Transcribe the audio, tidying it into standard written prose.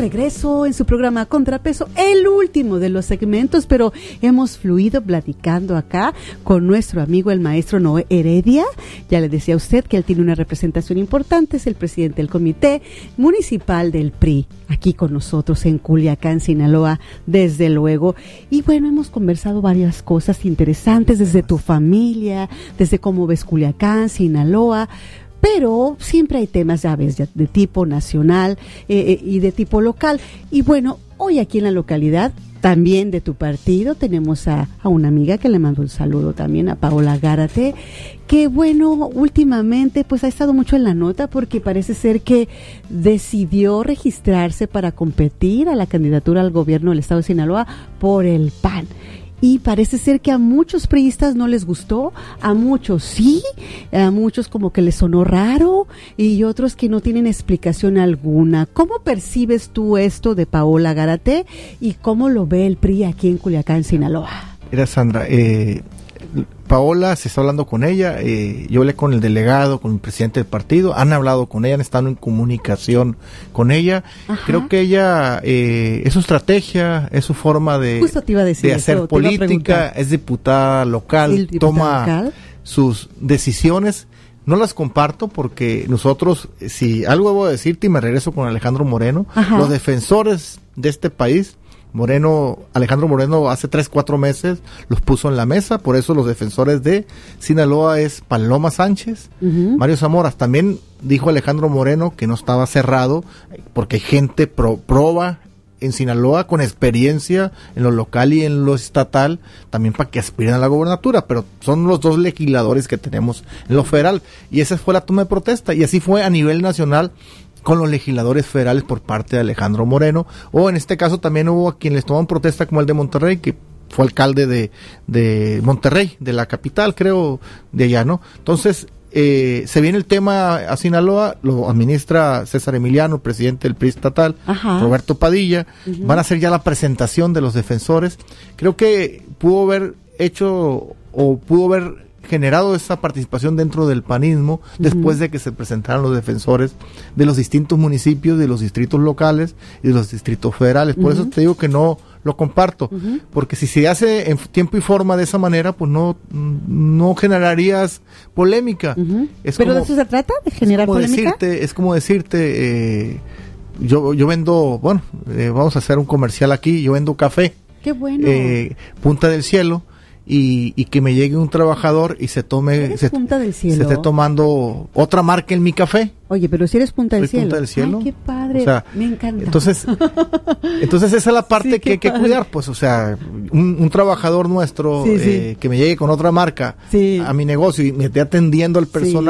regreso en su programa Contrapeso, el último de los segmentos, pero hemos fluido platicando acá con nuestro amigo el maestro Noé Heredia. Ya le decía a usted que él tiene una representación importante, es el presidente del Comité Municipal del PRI, aquí con nosotros en Culiacán, Sinaloa, desde luego. Y bueno, hemos conversado varias cosas interesantes desde tu familia, desde cómo ves Culiacán, Sinaloa. Pero siempre hay temas, ya ves, de tipo nacional y de tipo local. Y bueno, hoy aquí en la localidad, también de tu partido, tenemos a una amiga que le mando un saludo también, a Paola Gárate, que bueno, últimamente pues ha estado mucho en la nota porque parece ser que decidió registrarse para competir a la candidatura al gobierno del estado de Sinaloa por el PAN. Y parece ser que a muchos priistas no les gustó, a muchos sí, a muchos como que les sonó raro y otros que no tienen explicación alguna. ¿Cómo percibes tú esto de Paola Gárate y cómo lo ve el PRI aquí en Culiacán, Sinaloa? Mira, Sandra, Paola, se está hablando con ella, yo hablé con el delegado, con el presidente del partido, han hablado con ella, han estado en comunicación con ella. Ajá. Creo que ella, es su estrategia, es su forma de hacer política, es diputada local, toma sus decisiones. No las comparto porque nosotros, si algo debo decirte y me regreso con Alejandro Moreno, ajá, los defensores de este país, Alejandro Moreno hace 3-4 meses los puso en la mesa, por eso los defensores de Sinaloa es Paloma Sánchez, Mario Zamora. También dijo Alejandro Moreno que no estaba cerrado, porque hay gente proba en Sinaloa con experiencia en lo local y en lo estatal, también para que aspiren a la gobernatura, pero son los dos legisladores que tenemos en lo federal, y esa fue la toma de protesta, y así fue a nivel nacional con los legisladores federales por parte de Alejandro Moreno, o en este caso también hubo a quien les tomaron protesta como el de Monterrey, que fue alcalde de Monterrey, de la capital, creo, de allá, ¿no? Entonces, se viene el tema a Sinaloa, lo administra César Emiliano, presidente del PRI estatal, ajá, Roberto Padilla, van a hacer ya la presentación de los defensores. Creo que pudo haber generado esa participación dentro del panismo después de que se presentaran los defensores de los distintos municipios, de los distritos locales y de los distritos federales. Por eso te digo que no lo comparto, porque si se hace en tiempo y forma de esa manera, pues no generarías polémica. ¿Pero de eso se trata? ¿De generar polémica? Es como decirte, yo vendo, vamos a hacer un comercial aquí, yo vendo café. ¡Qué bueno! Punta del Cielo. Y que me llegue un trabajador y se esté tomando otra marca en mi café. Oye, pero si eres Punta del Cielo. Punta del Cielo. Ay, qué padre, me encanta. Entonces esa es la parte que hay que cuidar, pues, o sea, un trabajador nuestro que me llegue con otra marca a mi negocio y me esté atendiendo al personal.